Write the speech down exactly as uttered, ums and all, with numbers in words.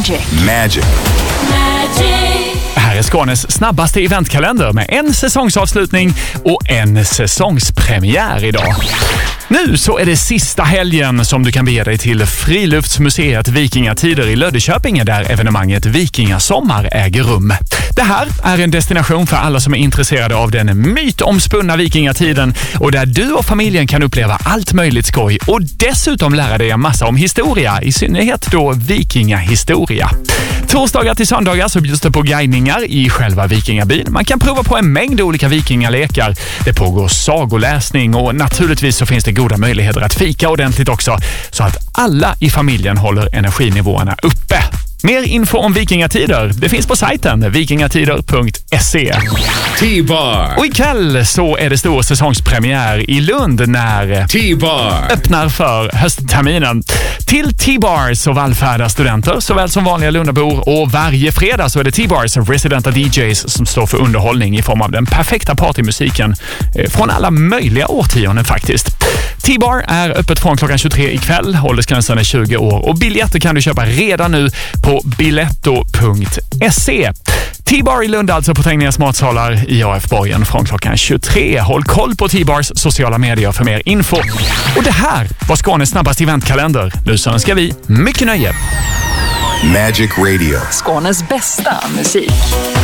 Magic. Magic. Magic. Här är Skånes snabbaste eventkalender med en säsongsavslutning och en säsongspremiär idag. Nu så är det sista helgen som du kan bege dig till Friluftsmuseet Vikingatider i Löddeköpinge där evenemanget Vikingasommar äger rum. Det här är en destination för alla som är intresserade av den mytomspunna vikingatiden och där du och familjen kan uppleva allt möjligt skoj och dessutom lära dig en massa om historia, i synnerhet då vikingahistoria. Torsdagar till söndagar så bjuds det på guidningar i själva vikingabyn. Man kan prova på en mängd olika vikingalekar. Det pågår sagoläsning och naturligtvis så finns det goda möjligheter att fika ordentligt också så att alla i familjen håller energinivåerna uppe. Mer info om vikingatider, det finns på sajten vikingatider punkt se. T-bar. Och ikväll så är det stor säsongspremiär i Lund när T-bar öppnar för höstterminen. Till T-bar så vallfärdar studenter såväl som vanliga Lundabor och varje fredag så är det T-bars residenta D Js som står för underhållning i form av den perfekta partymusiken från alla möjliga årtionden faktiskt. T-bar är öppet från klockan tjugotre ikväll, åldersgränsen är tjugo år och biljetter kan du köpa redan nu på biletto punkt se. T-bar i Lund alltså på Tegnäs matsalar i A F-borgen från klockan tjugotre. Håll koll på T-bars sociala medier för mer info. Och det här var Skånes snabbaste eventkalender. Nu så önskar vi mycket nöje. Magic Radio. Skånes bästa musik.